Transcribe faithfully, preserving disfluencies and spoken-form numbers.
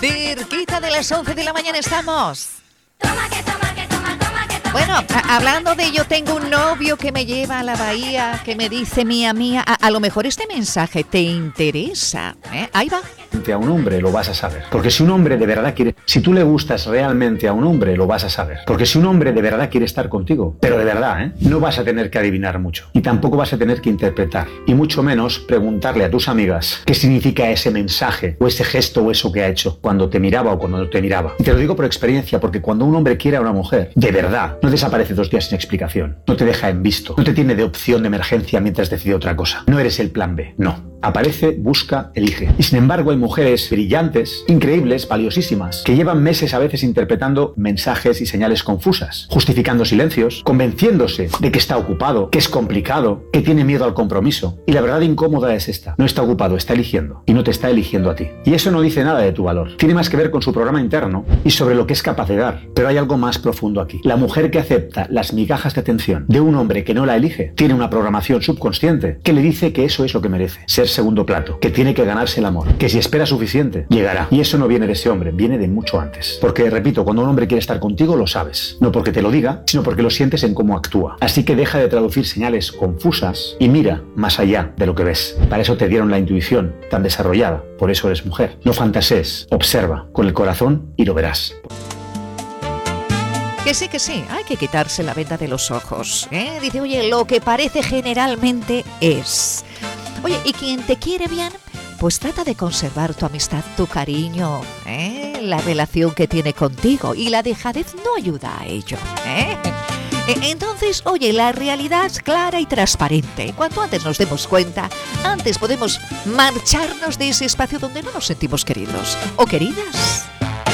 Cerquita de las once de la mañana estamos. Toma que toma que toma, toma que toma. Bueno, a- hablando de yo tengo un novio que me lleva a la bahía, que me dice mía, mía, a, a lo mejor este mensaje te interesa, ¿eh? Ahí va. A un hombre lo vas a saber. Porque si un hombre de verdad quiere... Si tú le gustas realmente a un hombre, lo vas a saber. Porque si un hombre de verdad quiere estar contigo, pero de verdad, ¿eh? No vas a tener que adivinar mucho. Y tampoco vas a tener que interpretar. Y mucho menos preguntarle a tus amigas qué significa ese mensaje, o ese gesto, o eso que ha hecho, cuando te miraba o cuando no te miraba. Y te lo digo por experiencia, porque cuando un hombre quiere a una mujer, de verdad, no desaparece dos días sin explicación. No te deja en visto. No te tiene de opción de emergencia mientras decide otra cosa. No eres el plan B. No. Aparece, busca, elige. Y sin embargo hay mujeres brillantes, increíbles, valiosísimas, que llevan meses a veces interpretando mensajes y señales confusas, justificando silencios, convenciéndose de que está ocupado, que es complicado, que tiene miedo al compromiso. Y la verdad incómoda es esta. No está ocupado, está eligiendo. Y no te está eligiendo a ti. Y eso no dice nada de tu valor. Tiene más que ver con su programa interno y sobre lo que es capaz de dar. Pero hay algo más profundo aquí. La mujer que acepta las migajas de atención de un hombre que no la elige, tiene una programación subconsciente que le dice que eso es lo que merece. Ser segundo plato, que tiene que ganarse el amor, que si espera suficiente, llegará. Y eso no viene de ese hombre, viene de mucho antes. Porque, repito, cuando un hombre quiere estar contigo, lo sabes. No porque te lo diga, sino porque lo sientes en cómo actúa. Así que deja de traducir señales confusas y mira más allá de lo que ves. Para eso te dieron la intuición tan desarrollada. Por eso eres mujer. No fantasees, observa con el corazón y lo verás. Que sí, que sí, hay que quitarse la venda de los ojos, ¿eh? Dice, oye, lo que parece generalmente es... Oye, y quien te quiere bien, pues trata de conservar tu amistad, tu cariño, ¿eh? La relación que tiene contigo, y la dejadez no ayuda a ello, ¿eh? Entonces, oye, la realidad es clara y transparente. Cuanto antes nos demos cuenta, antes podemos marcharnos de ese espacio donde no nos sentimos queridos o queridas.